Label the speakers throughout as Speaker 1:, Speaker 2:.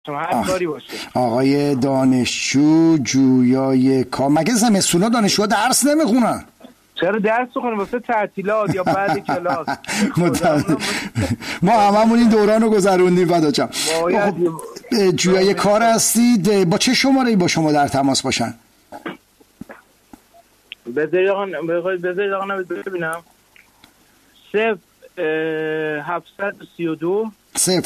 Speaker 1: هر کاری باشه.
Speaker 2: آقای دانشجو جویای کار، مگه زمستونا دانشجوها درس نمیخونن؟
Speaker 1: چرا درس بخونن واسه تعطیلات یا بعد کلاس؟
Speaker 2: ما هممون این دورانو گذروندیم فداچم. جویای کار هستید، با چه شماره‌ای با شما در تماس باشن؟
Speaker 1: بذارید آقا ببینم. 0732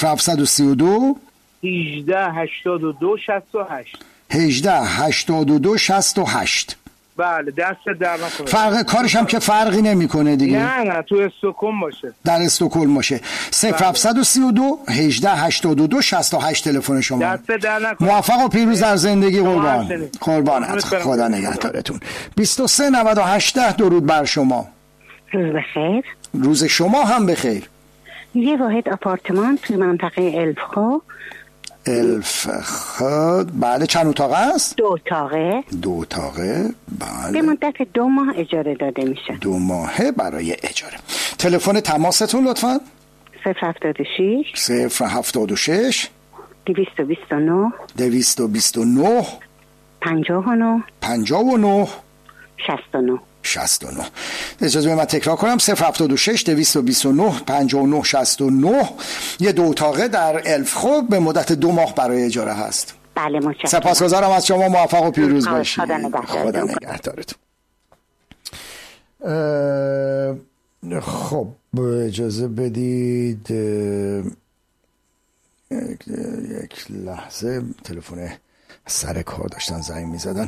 Speaker 1: 1882 68
Speaker 2: 1882 68.
Speaker 1: بله دست در نکنه.
Speaker 2: فرق کارش هم که فرقی نمیکنه دیگه.
Speaker 1: نه تو استکهلم باشه.
Speaker 2: در استکهلم باشه. 0732 1882 68 تلفن شما.
Speaker 1: دست در نکنه.
Speaker 2: موفق و پیروز در زندگی قربانت. خدا نگهدارتون. 2398 درود بر شما.
Speaker 3: روز بخیر.
Speaker 2: روز شما هم بخیر.
Speaker 3: یه واحد آپارتمان توی منطقه الفخو.
Speaker 2: بله چند اتاقه است؟
Speaker 3: 2 اتاقه.
Speaker 2: 2 اتاقه بله.
Speaker 3: به مدت 2 ماه اجاره داده میشه.
Speaker 2: 2 ماهه برای اجاره. تلفن تماستون لطفاً؟
Speaker 3: 076
Speaker 2: 076
Speaker 3: 229
Speaker 2: 229
Speaker 3: 59
Speaker 2: 59
Speaker 3: 69.
Speaker 2: اجازه به من تکرار کنم. 076 229 59 69. یه 2 اتاقه در الفخو به مدت 2 ماه برای اجاره هست.
Speaker 3: بله متشکرم.
Speaker 2: سپاسگزارم از شما، موفق و پیروز باشید.
Speaker 3: خدا
Speaker 2: نگهدارتون. خب اجازه بدید یک لحظه، تلفن سر کار داشتن زنگ می زدن.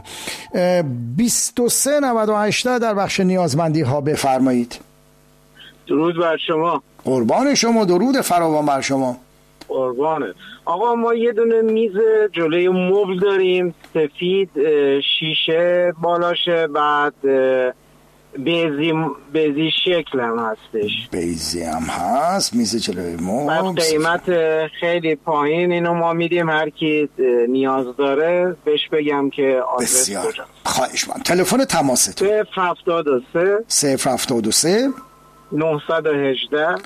Speaker 2: 2398 در بخش نیازمندی ها بفرمایید.
Speaker 1: درود بر شما.
Speaker 2: قربان شما، درود فراوان بر شما.
Speaker 1: قربانت. آقا ما یه دونه میز جلوی مبل داریم سفید، شیشه بالاشه، بعد بیزی شکل هم هستش.
Speaker 2: بیزی هم هست، میز جلوی مبل.
Speaker 1: بعد قیمت خیلی پایین، اینو ما میدیم هر کی نیاز داره بهش بگم که آدرس کجا.
Speaker 2: خواهش می‌کنم. تلفن تماستون 073 918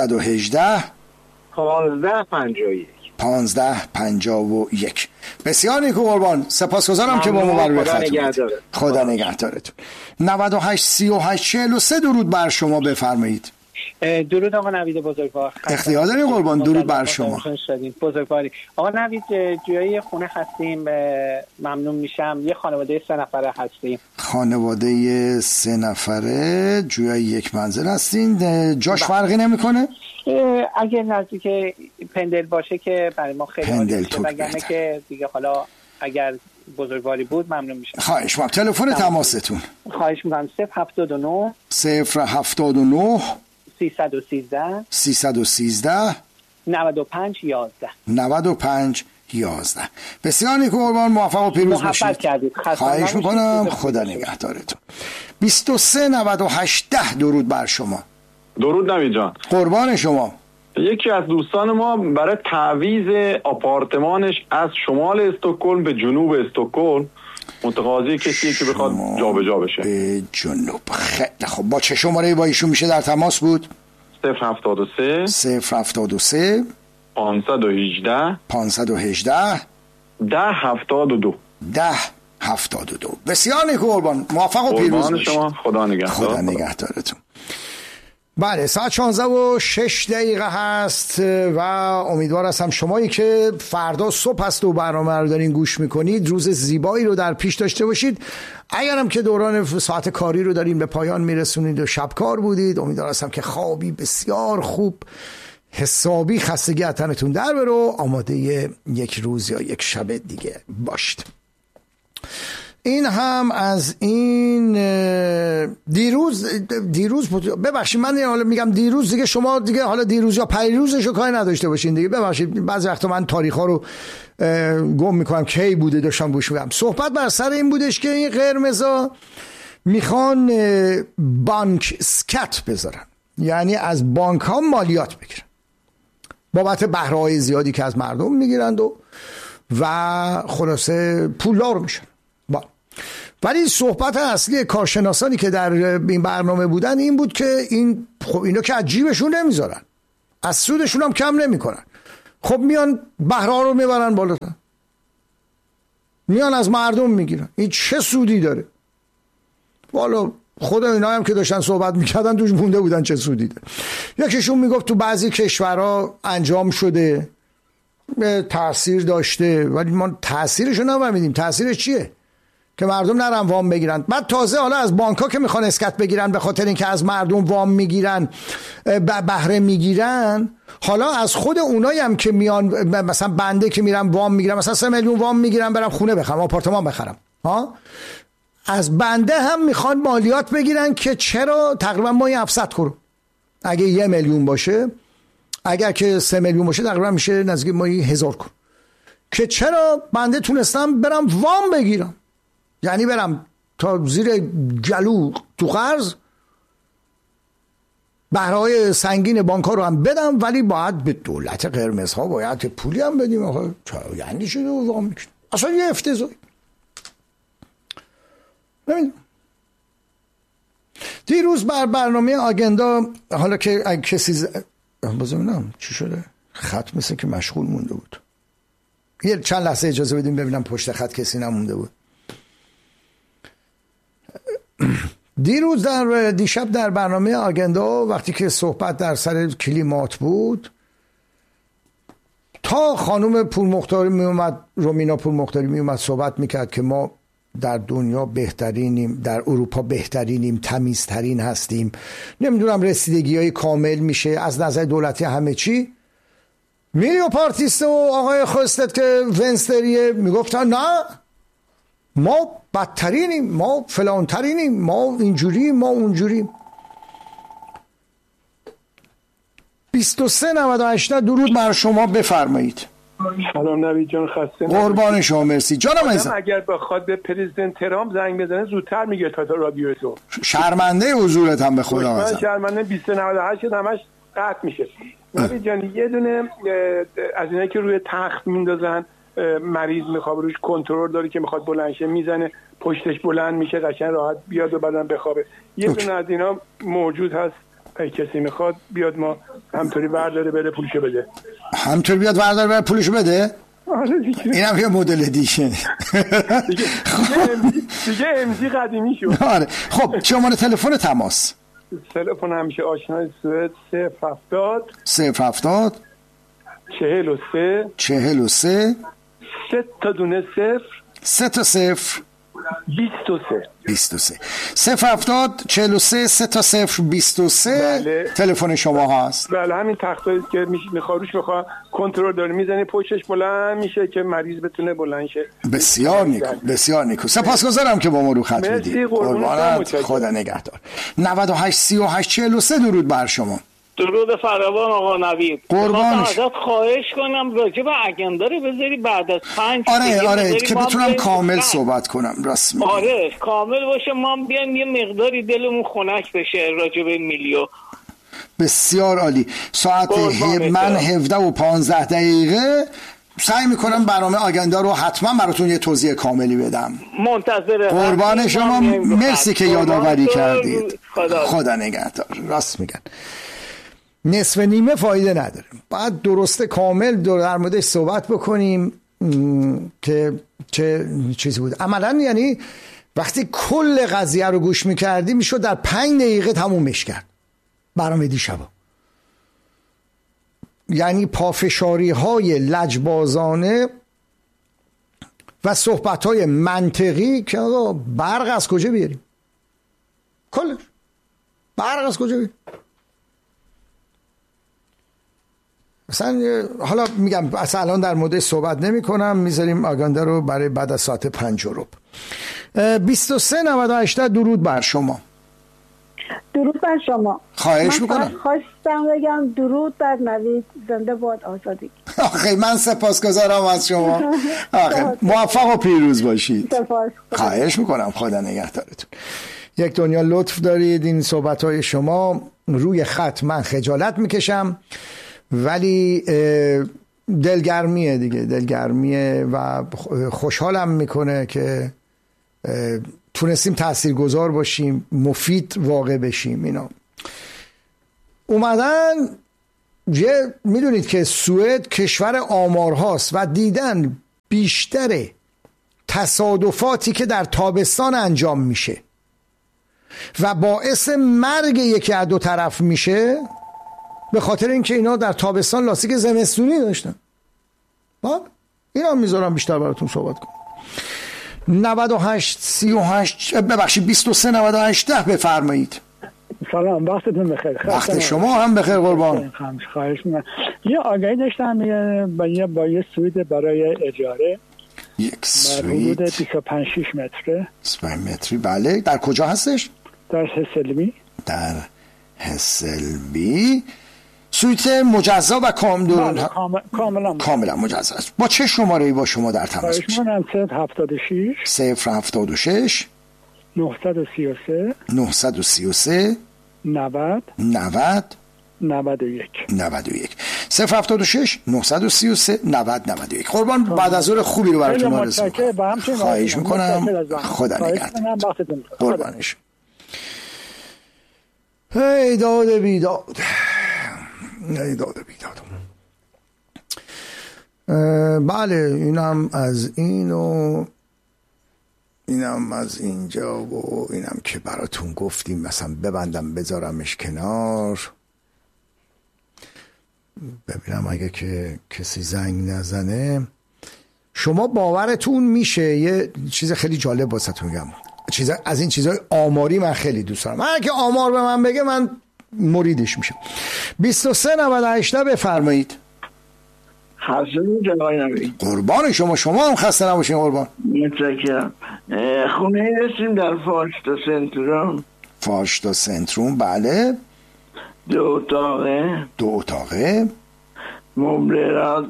Speaker 2: 1551. بسیار نیکو قربان، سپاسگزارم که با ما بر خدمت. خدا نگهدارتون. 98 38 43 درود بر شما بفرمایید.
Speaker 4: درود آقا نوید بزرگوار.
Speaker 2: اختیار دارید قربان، درود بر شما.
Speaker 4: بزرگواری. آقا نوید جویای خونه هستیم، ممنون میشم. یه خانواده 3 نفره هستیم.
Speaker 2: خانواده 3 نفره جویای یک منزل هستین، جاش فرقی نمیکنه؟
Speaker 4: اگه نزدیک پندل باشه که برای ما خیلی
Speaker 2: پندل
Speaker 4: تو بگنه که دیگه، حالا اگر بزرگواری بود ممنون میشم.
Speaker 2: خواهش می‌کنم. تلفن تماستون؟
Speaker 4: خواهش می‌کنم. 079 313
Speaker 2: 95 11. بسیار نیکو قربان، موفق و پیروز باشید. خواهش میکنم، خدا نگهدارتون. 2398 درود بر شما.
Speaker 5: درود نوید جان.
Speaker 2: قربان شما.
Speaker 5: یکی از دوستان ما برای تعویض آپارتمانش از شمال استکهلم به جنوب استکهلم متقاضی کسی که بخواد جابجا بشه
Speaker 2: به جنوب. خیلی خب، با چه شماره‌ای با ایشون میشه در تماس بود؟
Speaker 5: 073 518 1072.
Speaker 2: بسیار نیکو قربان، موفق و پیروز باشید.
Speaker 5: خدا
Speaker 2: نگهدارتون. بله، ساعت 16:06 هست و امیدوار هستم شمایی که فردا صبح هست و برنامه رو دارین گوش میکنید روز زیبایی رو در پیش داشته باشید. اگرم که دوران ساعت کاری رو دارین به پایان میرسونید و شب کار بودید، امیدوار هستم که خوابی بسیار خوب حسابی خستگی از تنتون در بره و آماده یک روز یا یک شب دیگه باشید. این هم از این دیروز ببخشید من حالا میگم دیروز دیگه، شما دیگه حالا دیروز یا پیروزشو کاری نداشته باشین دیگه، ببخشید بعضی وقتا من تاریخ‌ها رو گم میکنم کی بوده داشتم گوش میدم. صحبت بر سر این بودش که این قرمزا میخوان بانک اسکات بذارن، یعنی از بانک ها مالیات بگیرن بابت بهره‌های زیادی که از مردم میگیرند و خلاصه پولدار میشن. ولی صحبت اصلی کارشناسانی که در این برنامه بودن این بود که اینا که از جیبشون نمیذارن، از سودشون هم کم نمیکنن خب میان بهره رو میبرن بالاتر، میان از مردم میگیرن. این چه سودی داره؟ والا خود اینا هم که داشتن صحبت میکردن توش مونده بودن چه سودی داره. یکیشون میگفت تو بعضی کشورها انجام شده، تأثیر داشته، ولی ما تأثیرشو نفهمیدیم. تأثیرش چیه؟ که مردم نرن وام بگیرن. بعد تازه حالا از بانک‌ها که میخوان اسکت بگیرن به خاطر اینکه از مردم وام میگیرن، بهره میگیرن، حالا از خود اونایی هم که میان، مثلا بنده که میرم وام میگیرم، مثلا 3 میلیون وام میگیرم برم خونه بخرم، آپارتمان بخرم، ها، از بنده هم میخوان مالیات بگیرن که چرا تقریبا ماهی 700 کرون. اگه 1 میلیون باشه، اگر که 3 میلیون باشه تقریبا میشه نزدیک ماهی 1000 کرون. که چرا بنده تونستم برم وام بگیرم، یعنی برم تا زیر گلو تو قرض، بهرهای سنگین بانک‌ها رو هم بدم، ولی باید به دولت قرمزها باید پولی هم بدیم. آخه یعنی شده و وام میکنم. اصلا یه افتضاحی. دیروز بر برنامه آگندا، حالا که کسی بازم چی شده؟ خط مثل که مشغول مونده بود. یه چند لحظه اجازه بدیم ببینم پشت خط کسی نمونده بود. دیروز دیشب در برنامه آگندا وقتی که صحبت در سر کلیمات بود، تا خانم پورمختاری می اومد، رومینا پورمختاری می اومد صحبت میکرد که ما در دنیا بهترینیم، در اروپا بهترینیم، تمیزترین هستیم، نمیدونم رسیدگی های کامل میشه از نظر دولتی همه چی. میری و پارتیست و آقای خوستت که ونستریه میگفتن نه ما بدترینیم، ما فلانترینیم، ما اینجوریم، ما اونجوریم. 2398 درود بر شما، بفرمایید.
Speaker 6: سلام نوید جان، خسته
Speaker 2: قربان شما، مرسی جانم عزیزم.
Speaker 6: اگر بخواد به پرزیدنت ترامپ زنگ بزنه زودتر میگه تا رادیو تو.
Speaker 2: شرمنده حضورت هم به خدا
Speaker 6: من
Speaker 2: ازم.
Speaker 6: شرمنده 2398 همش قطع میشه. نوید جان یه دونه از اینایی که روی تخت میندازن، مریض میخواد روش کنترل داره که میخواد بلند شه، میزنه پشتش بلند میشه قشنگ راحت بیاد و بعدن بخوابه. یه دونه از اینا موجود هست، اگه کسی میخواد بیاد ما همطوری برداره بره پولشو بده.
Speaker 2: همطوری بیاد برداره بره پولشو بده؟
Speaker 6: آره دیگه.
Speaker 2: اینم یه مدل دیگه.
Speaker 6: دیگه امزی قدیمی شد.
Speaker 2: آره. خب شماره تلفن تماس.
Speaker 6: تلفن همیشه آشنای سوئد 070 43 3 تا دونه 0
Speaker 2: 3 تا 0 23 070 43 3 تا 0 23. بله. تلفن شما هست.
Speaker 6: بله همین تختایی که میخواد روش میخواد کنترل داره میزنی پشتش بلند میشه که مریض بتونه بلند شه.
Speaker 2: بسیار نیکو، بسیار نیکو. سپاسگزارم که با ما رو خط بودید. قربانت، خدا نگهدار. 98 38 43 درود بر شما.
Speaker 7: درود فراوان آقا نوید.
Speaker 2: قربانش.
Speaker 7: ازت خواهش کنم راجع به آگندا رو بذاری بعد از 5.
Speaker 2: آره که بتونم کامل صحبت کنم. راست میگی.
Speaker 7: آره کامل باشه، ما بیایم یه مقداری دلمون خنک بشه راجع به میلیو.
Speaker 2: بسیار عالی. ساعت من 17 و 15 دقیقه سعی میکنم برنامه آگندا رو حتما براتون یه توضیح کاملی بدم.
Speaker 7: منتظر
Speaker 2: قربان شما، مرسی که یادآوری کردید. خدا نگهدار. راست میگن، نصف نیمه فایده نداره، باید درسته کامل در موردش صحبت بکنیم که چه چیزی بود عملا. یعنی وقتی کل قضیه رو گوش میکردی میشد در 5 دقیقه تمومش کرد برنامه دیشبا. یعنی پافشاری های لجبازانه و صحبت های منطقی که برق از کجا بیاریم، کلش برق از کجا بیاریم. مثلا حالا میگم اصلا الان در مورد صحبت نمی کنم، میذاریم آگندا رو برای بعد از ساعت 5 ربع. 2398 درود بر شما.
Speaker 8: درود بر شما.
Speaker 2: خواهش میکنم.
Speaker 8: خواستم بگم درود بر نوید، زنده باد آزادی.
Speaker 2: آخه من سپاسگزارم از شما. آخه موفق و پیروز باشید. خواهش میکنم، خدا نگهدارتون. یک دنیا لطف دارید. این صحبت‌های شما روی خط من خجالت میکشم، ولی دلگرمیه دیگه، دلگرمیه و خوشحالم میکنه که تونستیم تاثیرگذار باشیم، مفید واقع بشیم. اینا اومدن میدونید که سوئد کشور آمار هاست و دیدن بیشتر تصادفاتی که در تابستان انجام میشه و باعث مرگ یکی از دو طرف میشه به خاطر اینکه اینا در تابستان لاستیک زمستونی داشتن. اینا میذارم بیشتر براتون صحبت کنم. 98 38 ببخشید 23 98 10 بفرمایید.
Speaker 9: سلام، وقتتون بخیر.
Speaker 2: وقت شما هم بخیر قربان.
Speaker 9: خواهش می‌کنم. یه آگهی داشتم با یه سویت برای اجاره،
Speaker 2: یک سویت
Speaker 9: 25 6 متره.
Speaker 2: 25 متری. بله. در کجا هستش؟
Speaker 9: در هسلبی.
Speaker 2: در هسلبی. سویت مجزا و کاملا مجزا است. با چه شماره‌ای با شما در تماس میشم؟ 076 933 90 91 076 933 90 91. قربان بعد از ظهر خوبی رو براتون آرزو می‌کنم. خواهش می‌کنم. خدا نگهدار. قربانش. هی داد بیداد. بله اینم از این و اینم از اینجا و اینم که براتون گفتیم مثلا ببندم بذارمش کنار. ببینم اگه که کسی زنگ نزنه. شما باورتون میشه یه چیز خیلی جالب واسهتون میگم. از این چیزای آماری من خیلی دوست دارم. هر که آمار به من بگه من مریدش میشم. 23 98 بفرمایید.
Speaker 10: خسته جوای نبی.
Speaker 2: قربان شما هم خسته نباشین قربان.
Speaker 10: متشکرم. خونه هستیم در فاشتا سنتروم.
Speaker 2: بله.
Speaker 10: 2 اتاقه مبله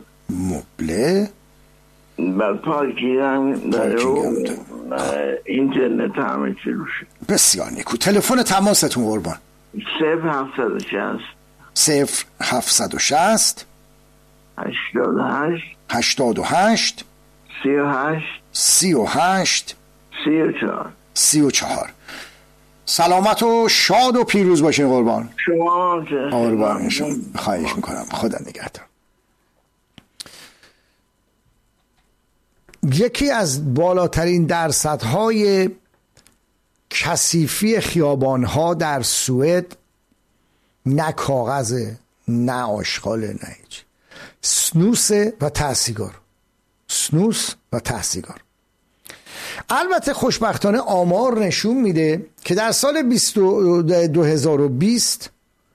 Speaker 10: بعد پارکینگ هم داره و اینترنت همه چی روشه.
Speaker 2: بسیار نیکو. تلفن تماستون قربان؟
Speaker 10: 0760 88 38 34.
Speaker 2: سلامت و شاد و پیروز باشین قربان.
Speaker 10: شما
Speaker 2: قربان شما. خواهش میکنم. خدا نگهدار. یکی از بالاترین درصدهای کثیفی خیابانها در سوئد نه کاغذه نه آشغاله نه هیچ. سنوس و ته سیگار. البته خوشبختانه آمار نشون میده که در سال 2020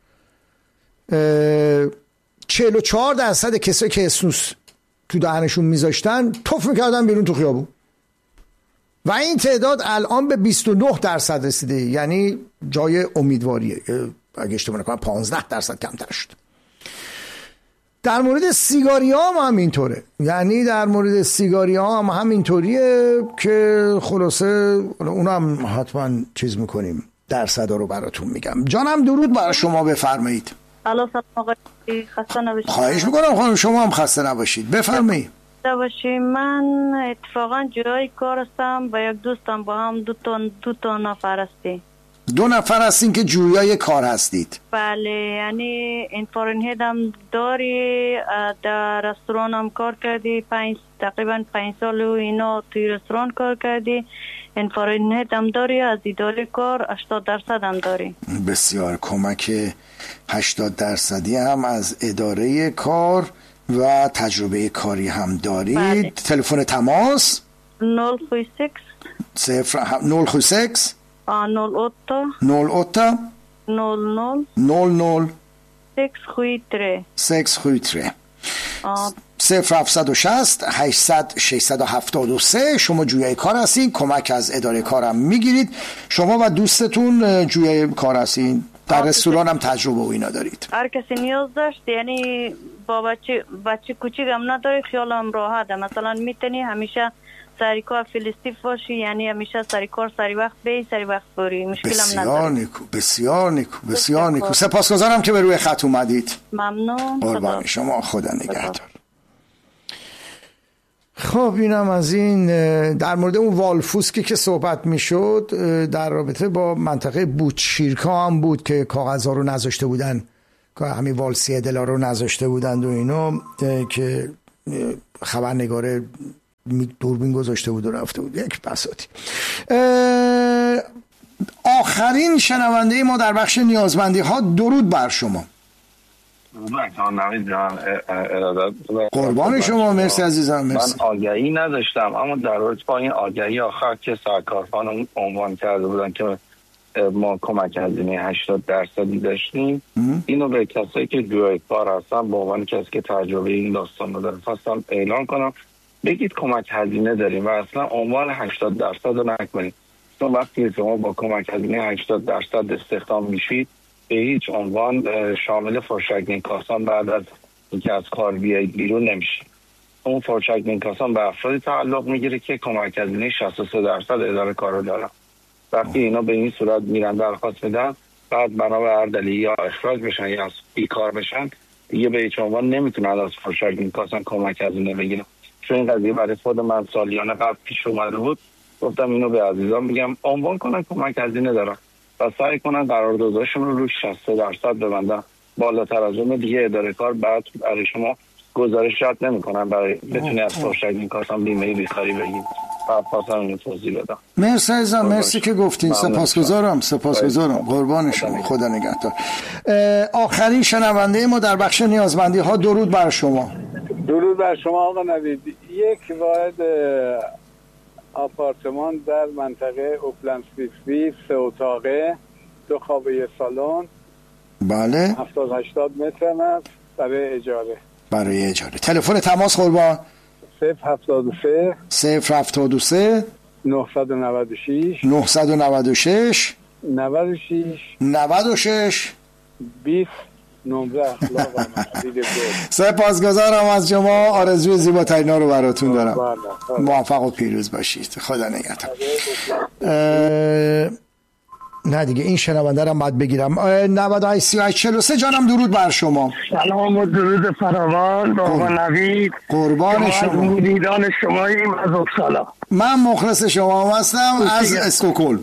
Speaker 2: 44% کسایی که سنوس تو دهنشون میذاشتن توف میکردن بیرون تو خیابون و این تعداد الان به 29% رسیده. یعنی جای امیدواریه. اگه اشتباه نکنم 15% کمتر شد. در مورد سیگاری ها هم اینطوره. یعنی در مورد سیگاری ها هم همینطوریه که خلاصه اونم حتما چیز میکنیم درصدا رو براتون میگم. جانم درود برای شما بفرمایید.
Speaker 11: الو سلام آقای خسته نباشید.
Speaker 2: خواهش میکنم خانم شما هم خسته نباشید. بفرمایید.
Speaker 11: من اتفاقا جای کار هستم با یک دوستم با هم دو تا نفر هستیم.
Speaker 2: 2 نفر هستین که جویای کار هستید؟
Speaker 11: بله. یعنی انفارنهد هم داری، در رستوران هم کار کردی، تقریبا 5 سال و اینا توی رستوران کار کردی. انفارنهد هم داری، از اداره کار 80% هم داری.
Speaker 2: بسیار. کمک 80% هم از اداره کار و تجربه کاری هم دارید. بله. تلفن تماس
Speaker 11: 036 08 00 673
Speaker 2: 0760 800 673. شما جویای کار هستین، کمک از اداره کارم میگیرید. شما و دوستتون جویای کار هستین، در رستوران هم تجربه و اینا دارید.
Speaker 11: هر کسی نیاز داشت، یعنی با بچه کوچیک هم نداری، خیالم راحته. مثلا میتونی همیشه سری کار فلسطیف باشی، یعنی همیشه سری کار سری وقت بی سری وقت بری، مشکلم نداری.
Speaker 2: بسیار نیکو. سپاسگزارم که به روی خط اومدید.
Speaker 11: ممنون.
Speaker 2: قربان شما. خدا نگهدار. خب اینم از این. در مورد اون والفوسکی که صحبت میشد در رابطه با منطقه بوتشیرکا هم بود که کاغذها رو نذاشته بودن که همین والسیه دلا رو نذاشته بودند و اینو که خبرنگار دوربین گذاشته بود و رفته بود یک بساطی. آخرین شنونده ما در بخش نیازمندی ها، درود بر شما.
Speaker 12: نوید جان،
Speaker 2: قربان شما، مرسی عزیزم، مرسی.
Speaker 12: من آگهی نداشتم، اما در رابطه با این آگهی آخر که سرکارخان عنوان کرده بودن که ما کمک هزینه 80% داشتیم، اینو به کسایی که جوی کار هستن به عنوان کسی که تجربه این داستان رو دارن خواستم اعلان کنم، بگید کمک هزینه داریم و اصلا عنوان 80% رو نکنید. چون وقتی شما با کمک هزینه 80% استخدام میشید به هیچ عنوان شامل فرشک نیکاسان بعد از اینکه از کار بیایید بیرون نمیشه. اون فرشک نیکاسان به افرادی تعلق میگیره که کمک هزینه 63% اداره کار رو دارن. وقتی اینا به این صورت میرن درخواست میدن، بعد بنا به هر دلیلی یا اخراج بشن یا بیکار بشن، دیگه به هیچ عنوان نمیتونن از فرشک نیکاسان کمک هزینه بگیرن. چون این قضیه برای خود من سالیانه قبل پیش اومده بود، گفتم اینو به عزیزان میگم عنوان کنن کمک هزینه دارن و سعی کنن قراردادشون رو 63% ببندن. بالاتر از اون دیگه اداره کار بعد برای شما گزارش رد نمیکنن برای بتونی از فرشک نیکاسان بیمه بیکاری بگیرید. خواستم اینو توضیح بدم.
Speaker 2: مرسی عزیزم، مرسی که گفتین. سپاسگزارم قربان شما، خدا نگهدار. آخرین شنونده ما در بخش نیازمندی ها، درود بر شما.
Speaker 13: درود بر شما آقا نوید. یک واحد آپارتمان در منطقه اوپلند سپیتسبی، 3 اتاقه، 2 خوابه، 1 سالن.
Speaker 2: بله.
Speaker 13: 70-80 متر است برای اجاره.
Speaker 2: تلفن تماس قربان.
Speaker 13: 073 996 20 نمره اخلاق و محدید.
Speaker 2: سپاسگزارم از شما، آرزوی زیباترینا رو براتون دارم. موفق و پیروز باشید، خدا نگهدار. نه دیگه این شنونده رو باید بگیرم. 98-38-43 جانم، درود بر شما.
Speaker 14: سلام و درود فراوان آقا نوید.
Speaker 2: قربان شما.
Speaker 14: مریدان شماییم از اپسالا.
Speaker 2: من مخلص شما هستم از استکهلم.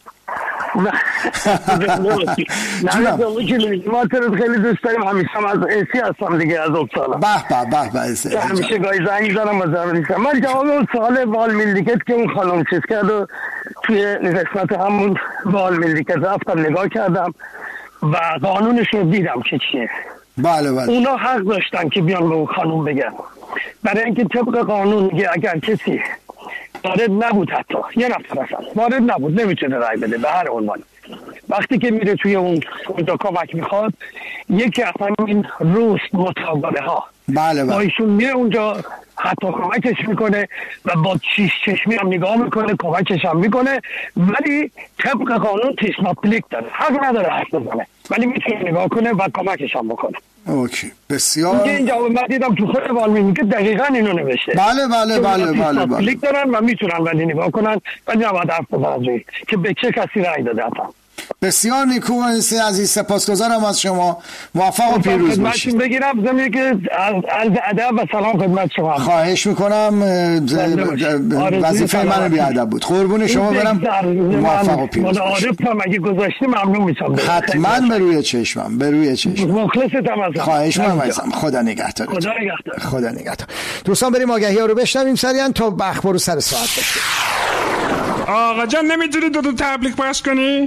Speaker 14: نه ما خیلی دوست داریم، همیشه هم از اسی هستم دیگه، از اپسالا.
Speaker 2: به
Speaker 14: همیشه گاهی زنگ زنم و زنم نیستم. من جواب اون سوال وال میلدیکت که اون خانم چیز کرد و توی قسمت همون وال میلدیکت رفتم نگاه کردم و قانونش رو دیدم که چیه.
Speaker 2: بله.
Speaker 14: اونا حق داشتن که بیان به اون خانم بگن، برای اینکه طبق قانون میگه اگر کسی وارد نبود، حتی یه نفر اصلا وارد نبود، نمیتونه رای بده به هر عنوان. وقتی که میره توی اونجا کمک میخواد، یکی از همین روست مطابقه ها با ایشون میره اونجا، حتی کمکش میکنه و با چشمی هم نگاه میکنه، کمکش هم میکنه، ولی طبق قانون تیسما پلیک داره، حق نداره حرف بزنه، ولی میتونه نگاه کنه و کمکش هم بکنه.
Speaker 2: اوکی، بسیار.
Speaker 14: اینجا من دیدم تو خود والمین که دقیقاً اینو نوشته.
Speaker 2: بله.
Speaker 14: پلیک دارن و میتونن ولی نگاه کنن و نباید حرف بزنن که به چه کسی رأی داده حتی.
Speaker 2: بسیار نیکو و عزیز، سپاسگزارم از شما، موفق و پیروز باشید.
Speaker 14: بگیرم زمین که از ادب و سلام خدمت شما.
Speaker 2: خواهش میکنم، وظیفه من بیادب بود. قربون شما برم، موفق و پیروز باشید.
Speaker 14: اگه گذاشتی ممنون میشم.
Speaker 2: حتما به روی چشمم.
Speaker 14: مخلصتم ازم.
Speaker 2: خواهش میکنم. خدا نگهدار. دوستان بریم آگهی ها رو بشنویم سریعا تا اخبار سر ساعت بشه.
Speaker 15: آقا جان نمیتونی دو تبلیغ پخش کنی؟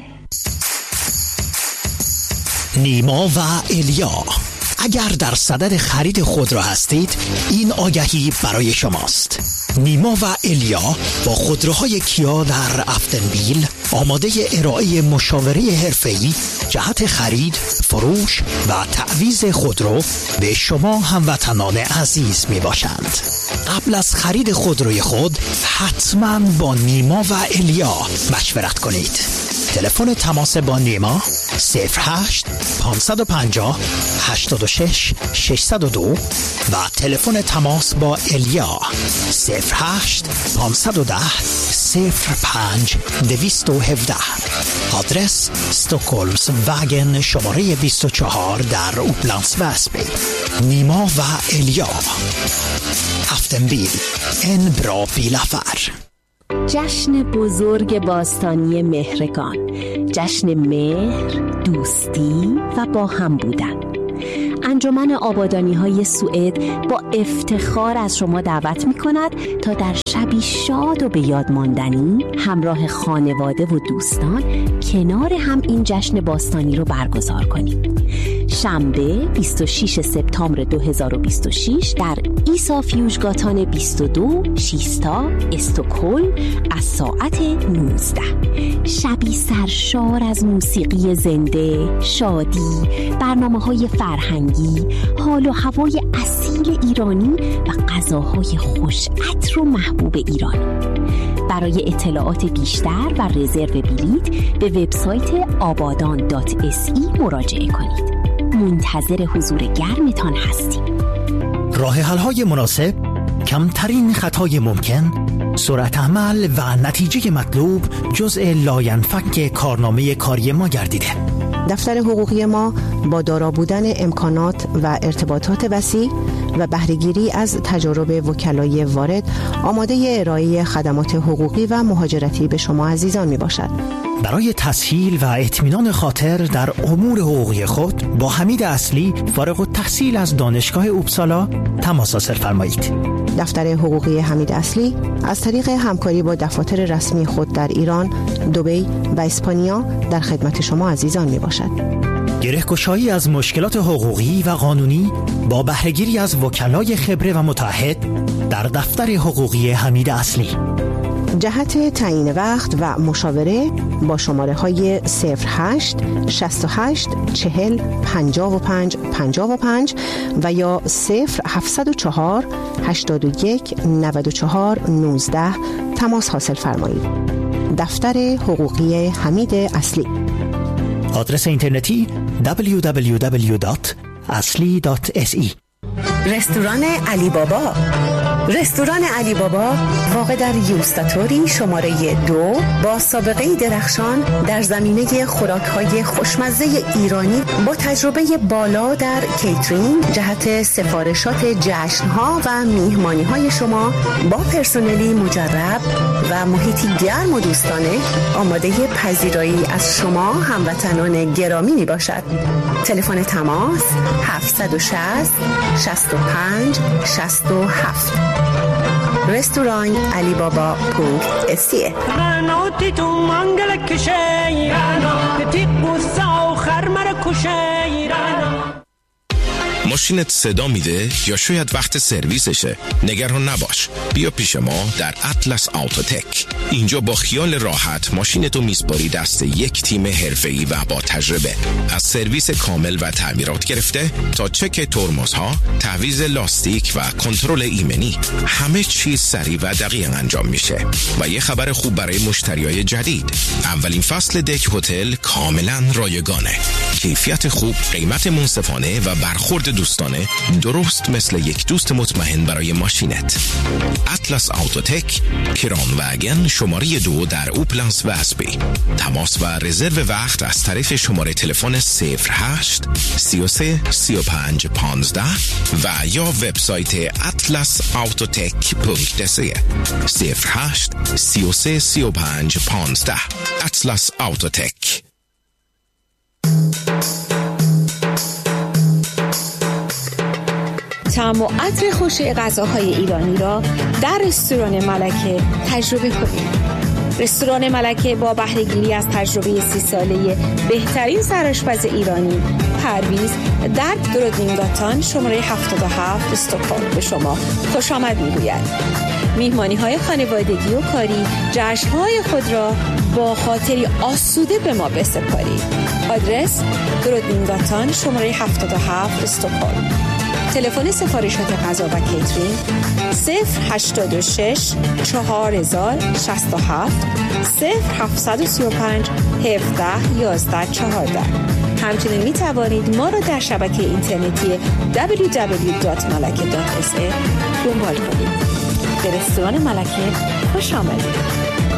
Speaker 16: نیما و الیا، اگر در صدد خرید خودرو هستید این آگهی برای شماست. نیما و الیا با خودروهای کیا در افتنبیل آماده ارائه مشاوره حرفه‌ای جهت خرید، فروش و تعویض خودرو به شما هموطنان عزیز می باشند. قبل از خرید خودروی خود حتما با نیما و الیا مشورت کنید. تلفن تماس با نیما 08 550 86 602 و تلفن تماس با الیا 08 510 05 217. آدرس استکهلمز وگن شماره 24 در اوپلندس وسبی. نیما و الیا، افتنبیل، ان برا بیلافر.
Speaker 17: جشن بزرگ باستانی مهرگان، جشن مهر، دوستی و با هم بودن. انجمن آبادانی‌های سوئد با افتخار از شما دعوت می‌کند تا در شبی شاد و به یاد ماندنی همراه خانواده و دوستان کنار هم این جشن باستانی رو برگزار کنید. شنبه 26 سپتامبر 2026 در ایسا فیوژگاتان 22 شیستا استکهلم از ساعت 19. شبی سرشار از موسیقی زنده، شادی، برنامه‌های فرهنگی، حال و هوای اصیل ایرانی و غذاهای خوش عطر و محبوب ایرانی. برای اطلاعات بیشتر و رزرو بلیط به وبسایت abadan.se مراجعه کنید. منتظر حضور گرمتان هستیم.
Speaker 16: راه حل‌های مناسب، کمترین خطای ممکن، سرعت عمل و نتیجه مطلوب جزء لاینفک کارنامه کاری ما گردیده.
Speaker 18: دفتر حقوقی ما با دارا بودن امکانات و ارتباطات وسیع و بهره‌گیری از تجارب وکلای وارد آماده ارائه خدمات حقوقی و مهاجرتی به شما عزیزان می باشد.
Speaker 16: برای تسهیل و اطمینان خاطر در امور حقوقی خود با حمید اصلی فارغ التحصیل از دانشگاه اوبسالا تماس حاصل فرمایید.
Speaker 18: دفتر حقوقی حمید اصلی از طریق همکاری با دفاتر رسمی خود در ایران، دبی و اسپانیا در خدمت شما عزیزان می باشد.
Speaker 16: گره‌گشایی از مشکلات حقوقی و قانونی با بهره‌گیری از وکلای خبره و متعهد در دفتر حقوقی حمید اصلی.
Speaker 18: جهت تعیین وقت و مشاوره با شماره های 08 68 40 55 55 و یا 0704 81 94 19 تماس حاصل فرمایید. دفتر حقوقی حمید اصلی.
Speaker 16: آدرس اینترنتی www.asli.se.
Speaker 18: رستوران علی بابا. رستوران علی بابا واقع در یوستاتوری شماره 2 با سابقه درخشان در زمینه خوراک‌های خوشمزه ایرانی با تجربه بالا در کیترینگ جهت سفارشات جشن‌ها و میهمانی‌های شما با پرسنلی مجرب و محیطی گرم و دوستانه آماده پذیرایی از شما هموطنان گرامی می باشد. تلفن تماس 760 65 67. رستوران علی بابا .se.
Speaker 19: ماشینت صدا میده یا شاید وقت سرویسشه؟ نگران نباش، بیا پیش ما در اطلس آوتوتک. اینجا با خیال راحت ماشینتو میسپاری دست یک تیم حرفه‌ای و با تجربه. از سرویس کامل و تعمیرات گرفته تا چک ترمزها، تعویض لاستیک و کنترل ایمنی، همه چیز سریع و دقیق انجام میشه. و یه خبر خوب برای مشتریای جدید، اولین فصل دک هتل کاملا رایگانه. کیفیت خوب، قیمت منصفانه و برخورد دوستانه، درست مثل یک دوست مطمئن برای ماشینت. اطلس آوتوتک، کران وگن شماره 2 در اوپلنس و اسبی. تماس و رزرو وقت از طریق شماره تلفن 08 33 35 15 و یا وبسایت atlasautotek.se 08 33 35 15. اطلس آوتوتک.
Speaker 20: طعم و عطر خوش غذاهای ایرانی را در رستوران ملکه تجربه کنید. رستوران ملکه با بهره‌گیری از تجربه 30 ساله بهترین سرآشپز ایرانی پرویز در درودینگاتان شماره 77 استکهلم به شما خوش آمد می‌گوید. میهمانی‌های خانوادگی و کاری، جشن‌های خود را با خاطری آسوده به ما بسپارید. آدرس درودینگاتان شماره 77 استکهلم. تلفن سفارشات غذا و کیترینگ 086 4067 0735 17 11 14. همچنین می توانید ما را در شبکه اینترنتی www.malake.se دنبال کنید. به رستوران ملکه خوش آمدید.